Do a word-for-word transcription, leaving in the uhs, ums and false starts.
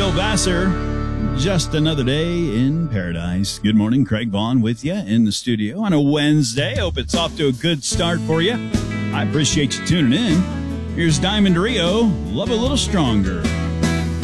Bill Vassar. Just another day in paradise. Good morning, Craig Vaughn with you in the studio on a Wednesday. Hope it's off to a good start for you. I appreciate you tuning in. Here's Diamond Rio, Love a Little Stronger.